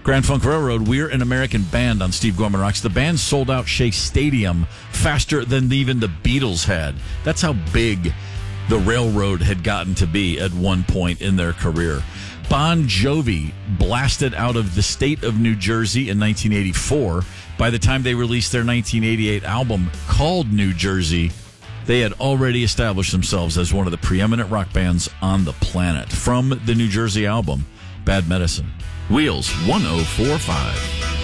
Grand Funk Railroad, we're an American band on Steve Gorman Rocks. The band sold out Shea Stadium faster than even the Beatles had. That's how big the Railroad had gotten to be at one point in their career. Bon Jovi blasted out of the state of New Jersey in 1984. By the time they released their 1988 album called New Jersey, they had already established themselves as one of the preeminent rock bands on the planet. From the New Jersey album, Bad Medicine. Wheels 1045.